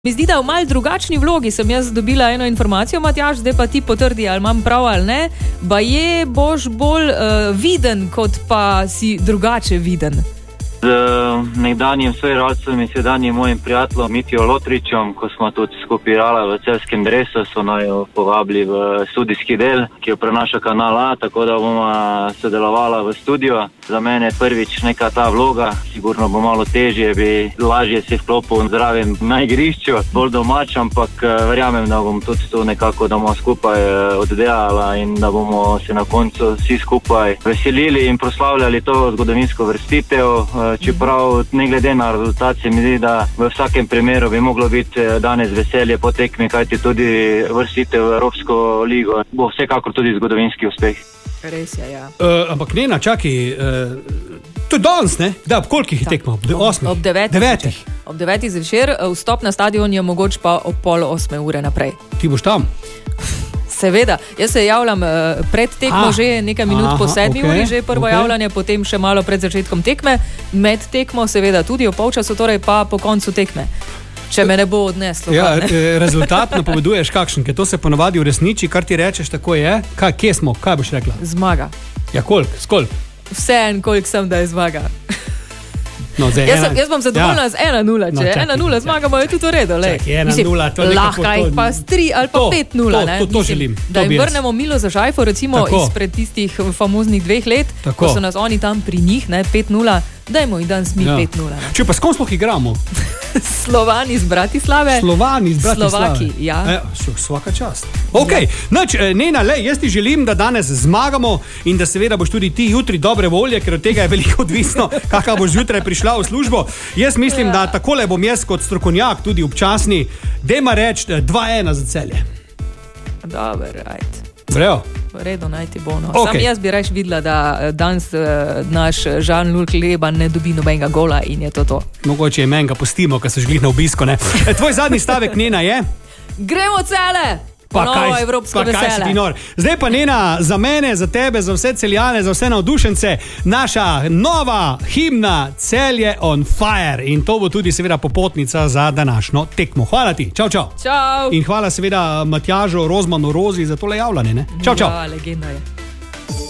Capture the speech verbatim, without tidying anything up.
Mi zdi, da v mal drugačni vlogi sem jaz dobila eno informacijo, Matjaž, zdaj pa ti potrdi, ali imam prav ali ne, baje boš bolj uh, viden, kot pa si drugače viden. Z nekdanjim soigralcem in sedanjim mojim prijateljem Mitjo Lotričem, ko smo tudi skupaj igrali v celskem dresu, so naju povabili v studijski del, ki jo prenaša Kanal A, tako da bomo sodelovala v studiu. Za mene je prvič neka ta vloga, sigurno bo malo težje, bi lažje se vklopil zraven na igrišču, bolj domač, ampak verjamem, da bom tudi to nekako, da bomo skupaj oddelala in da bomo se na koncu vsi skupaj veselili in proslavljali to zgodovinsko vrstitev. Čeprav ne glede na rezultat se mi zdi, da v vsakem primeru bi moglo biti danes veselje po tekmi, kajti tudi vrstitev v Evropsko ligo bo vsekakor tudi zgodovinski uspeh. Res je, ja. Uh, ampak Nena, čaki, uh, to je danes, ne? Da, ob kolikih tekmo? Ob, ob, ob devetih. devetih. Ob devetih zvečer, vstop na stadion je mogoč pa ob pol osme ure naprej. Ti boš tam? Seveda, jaz se javljam pred tekmo ah, že nekaj minut aha, po sedmi okay, uri, že prvo okay. javljanje, potem še malo pred začetkom tekme, med tekmo seveda tudi v polčasu, torej pa po koncu tekme, če me ne bo odneslo. Ja, ne? Rezultat napoveduješ kakšen, ker to se ponavadi v resnici, kar ti rečeš, tako je. Kaj, kje smo, kaj boš rekla? Zmaga. Ja, koliko, skoliko? Vse en, koliko sem, da je zmaga. No, zdaj, jaz, sem, jaz bom zadovoljna ja. z ena nula, če no, ena nula zmagamo, je tudi v redu. ena nula, to je lahko jih pa s tri ali pa pet nula. To, to, to, to želim. Da jim vrnemo Milo za Žajfo, recimo tako. Izpred tistih famoznih dveh let, tako. Ko so nas oni tam pri njih, ne, pet nula, dajmo jih danes mi ja. pet nula. Ne. Če pa s kom sploh igramo? Slovani iz Bratislave. Slovani iz Bratislave. Slovaki, ja. E, svaka čast. Ok, ja. Nač, Nena, le, jaz ti želim, da danes zmagamo in da seveda boš tudi ti jutri dobre volje, ker od tega je veliko odvisno, kakva boš jutraj prišla v službo. Jaz mislim, ja. da takole bom jaz kot strokovnjak, tudi občasni, dajma reči dva ena za Celje. Dober, ajde. Vrejo? V redu, naj ti bo. No. Okay. Sam jaz bi reč videla, da danes uh, naš Jean-Luc Leban ne dobi nobenega gola in je to to. Mogoče je menga pustimo, ko so žgli na obisko, ne? E, tvoj zadnji stavek, Nena, je? Gremo Celje! Pa novo kaj, evropsko pa kaj si ti nor. Zdaj pa Nena, za mene, za tebe, za vse Celjane, za vse navdušence, naša nova himna Celje on fire. In to bo tudi seveda popotnica za današnjo tekmo. Hvala ti, čau, čau. Čau. In hvala seveda Matjažu Rozmanu Rozi za tole javljanje, ne? Čau, čau. Ja, legenda je.